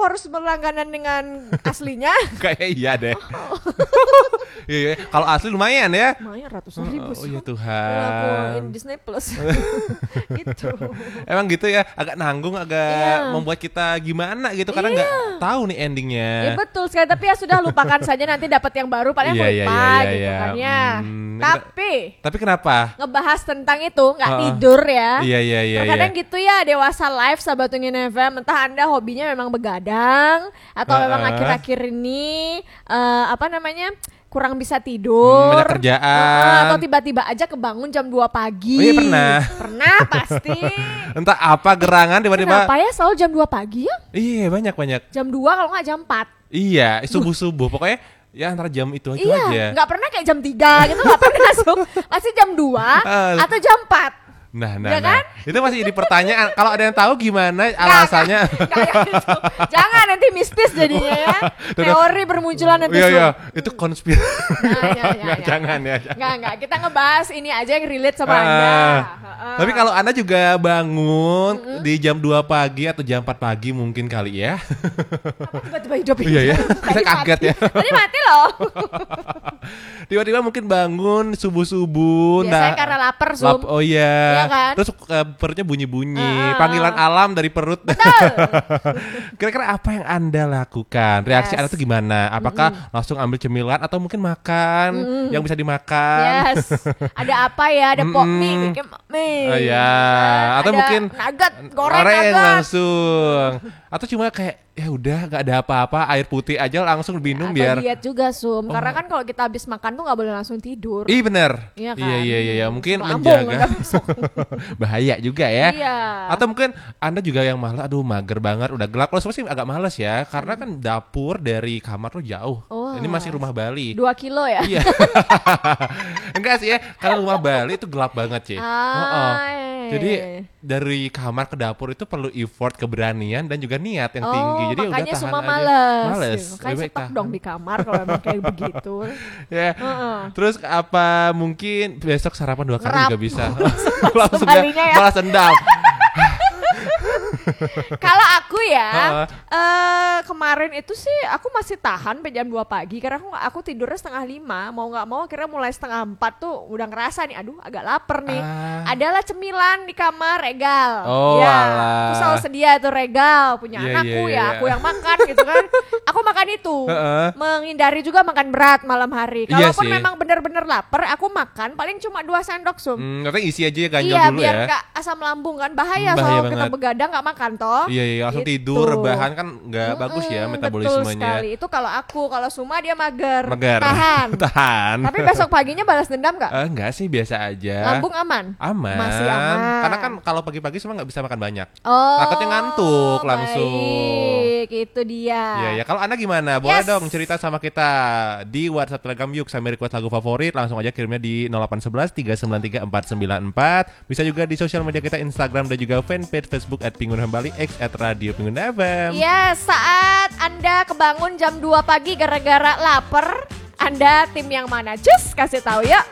harus berlangganan dengan aslinya? Kayak iya deh. Iya, kalau asli lumayan ya. Lumayan ratusan ribu. Oh ya Aku Tuhan. Disney Plus. Gitu. Emang gitu ya, agak nanggung, agak membuat kita gimana gitu karena nggak tahu nih endingnya. Ya betul sekali, tapi ya sudah lupakan saja, nanti dapat yang baru paling lupa gitu kan ya. Tapi kenapa? ngebahas tentang itu nggak tidur ya. Iya. Kadang gitu ya, dewasa live sahabat Ungin FM, entah Anda hobinya memang begadang atau memang akhir-akhir ini kurang bisa tidur, banyak kerjaan, atau tiba-tiba aja kebangun jam 2 pagi. Oh iya Pernah pasti. Entah apa gerangan tiba-tiba. Kenapa ya selalu jam 2 pagi ya? Iya banyak. Jam 2 kalau nggak jam 4. Iya, subuh pokoknya ya antara jam itu aja. Nggak pernah kayak jam 3 gitu, nggak pernah masuk. Pasti jam 2 atau jam 4. Nah, kan? Itu masih jadi pertanyaan. Kalau ada yang tahu gimana alasannya? Nggak. Jangan nanti mistis jadinya ya. Teori bermunculan nanti. Iya, itu konspirasi. Jangan ya. Nggak. Kita ngebahas ini aja yang relate sama Anda. Tapi kalau Anda juga bangun di jam 2 pagi atau jam 4 pagi mungkin kali ya. Apa tiba-tiba hidup? Iya ya. Kita kaget ya. Tadi mati loh. Tiba-tiba mungkin bangun subuh-subuh. Biasanya karena lapar, Zoom. Oh iya. Kan? Terus perutnya bunyi-bunyi, panggilan alam dari perut. Kira-kira apa yang Anda lakukan? Reaksi Anda tuh gimana? Apakah langsung ambil cemilan atau mungkin makan yang bisa dimakan? Ada apa ya? Ada pok mie, mie. Atau ada mungkin nugget, goreng langsung. Atau cuma kayak ya udah nggak ada apa-apa, air putih aja langsung minum biar diet juga karena kan kalau kita habis makan tuh nggak boleh langsung tidur. Iya benar. Iya kan? Iya mungkin Lambung, menjaga bahaya juga ya. Iya. Atau mungkin Anda juga yang malas, aduh mager banget udah gelap. Kalau sih agak malas ya karena kan dapur dari kamar tuh jauh. Ini masih rumah Bali 2 kilo ya. Iya. Enggak sih ya, karena rumah Bali itu gelap banget sih. Jadi dari kamar ke dapur itu perlu effort, keberanian dan juga niat yang tinggi. Jadi makanya udah tahan semua aja. Males. Makanya stop dong di kamar kalau emang kayak begitu. Ya. Terus apa mungkin besok sarapan 2 kali juga bisa. Langsung ya. Malas dendam. Kalau aku ya kemarin itu sih aku masih tahan sampai jam 2 pagi karena aku tidurnya 4:30. Mau nggak mau akhirnya mulai 3:30 tuh udah ngerasa nih, aduh agak lapar nih. Adalah cemilan di kamar regal. Aku selalu sedia tuh regal punya anakku aku yang makan gitu kan. Aku makan itu. Menghindari juga makan berat malam hari. Kalaupun memang benar-benar lapar, aku makan paling cuma 2 sendok Katanya isi aja ya, ganjel dulu biar ya. gak asam lambung kan bahaya soal kita begadang gak makan toh. Iya langsung tidur, rebahan kan nggak bagus ya metabolismenya. Betul sekali. Itu kalau aku, kalau Suma dia mager. Tahan. Tapi besok paginya balas dendam gak? Enggak sih, biasa aja. Lambung aman? Masih aman. Karena kan kalau pagi-pagi semua nggak bisa makan banyak. Takutnya ngantuk langsung. Baik, itu dia. Iya. Kalau Anda gimana? Boleh dong cerita sama kita di WhatsApp Telegram Yuk sambil request lagu favorit. Langsung aja kirimnya di 0811 393 494. Bisa juga di sosial media kita Instagram dan juga fanpage Facebook @pingunfmbali X @Radio Pingun FM. Ya, saat Anda kebangun jam 2 pagi gara-gara lapar, Anda tim yang mana? Cus, kasih tahu ya.